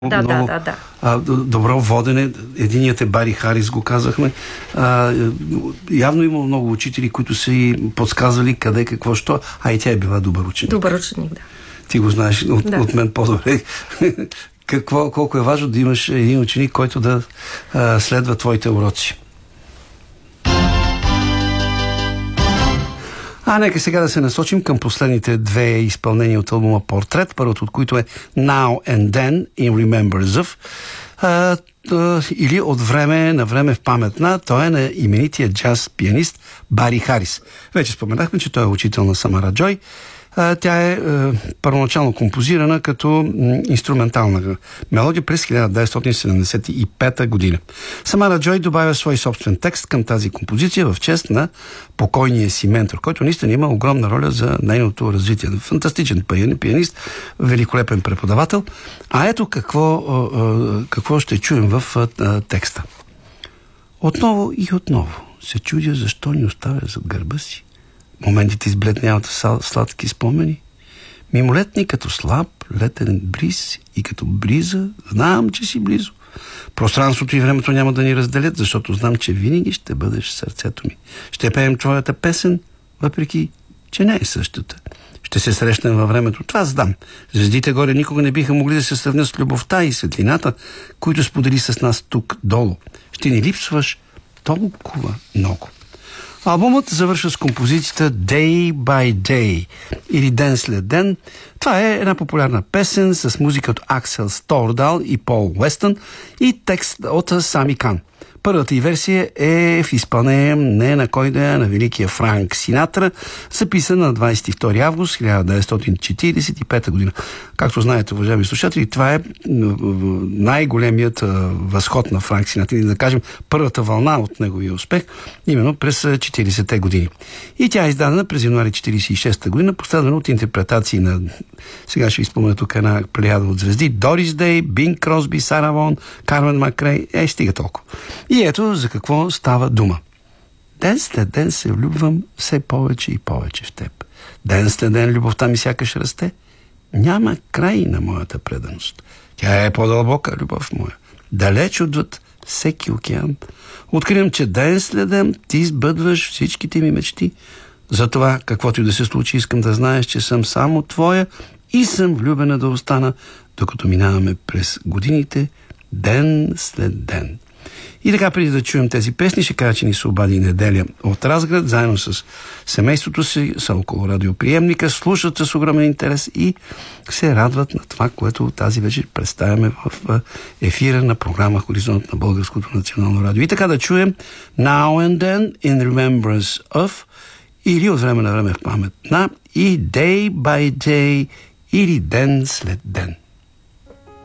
Добро водене. Единият е Бари Харис, го казахме. Явно има много учители, които са и подсказали къде, какво, що. А и тя е била добър ученик. Добър ученик, да. Ти го знаеш от мен по-добре. Колко е важно да имаш един ученик, който да следва твоите уроци. Нека сега да се насочим към последните две изпълнения от албума Портрет, първото от които е Now and Then in Remembrance of, или От време на време в памет на. Той е на именития джаз пианист Бари Харис. Вече споменахме, че той е учител на Самара Джой. Тя е първоначално композирана като инструментална мелодия през 1975 година. Самара Джой добавя свой собствен текст към тази композиция в чест на покойния си ментор, който наистина има огромна роля за нейното развитие. Фантастичен пианист, великолепен преподавател. А ето какво ще чуем в текста. Отново и отново се чудя защо ни оставя зад гърба си. Моментите избледняват сладки спомени. Мимолетни като слаб летен бриз и като бриза, знам, че си близо. Пространството и времето няма да ни разделят, защото знам, че винаги ще бъдеш в сърцето ми. Ще пеем твоята песен, въпреки че не е същата. Ще се срещнем във времето, това знам. Звездите горе никога не биха могли да се сравнят с любовта и светлината, които сподели с нас тук долу. Ще ни липсваш толкова много. Албумът завършва с композицията Day by Day или Ден след ден. Това е една популярна песен с музика от Аксел Стордал и Пол Уестън и текст от Сами Кан. Първата й версия е в изпълнение не на кой да е, на великия Франк Синатра, записана на 22 август 1945 година. Както знаете, уважаеми слушатели, това е най-големият възход на Франк Синатра, или да кажем първата вълна от неговия успех, именно през 40-те години. И тя е издадена през януари 46-та година, последвана от интерпретации на, сега ще ви спомня тук една плеяда от звезди, Дорис Дей, Бинг Кросби, Сара Вон, Кармен Макрей, стига толкова. И ето за какво става дума. Ден след ден се влюбвам все повече и повече в теб. Ден след ден любовта ми сякаш расте. Няма край на моята преданост. Тя е по-дълбока любов моя. Далеч отвъд всеки океан. Откривам, че ден след ден ти избъдваш всичките ми мечти. Затова, каквото и да се случи, искам да знаеш, че съм само твоя и съм влюбена да остана, докато минаваме през годините, ден след ден. И така, преди да чуем тези песни, ще кажа, че ни се обади Неделя от Разград, заедно с семейството си, са около радиоприемника, слушат с огромен интерес и се радват на това, което тази вечер представяме в ефира на програма Хоризонт на Българското национално радио. И така да чуем Now and Then in Remembrance of, или От време на време в памет на, и Day by Day, или Ден след ден.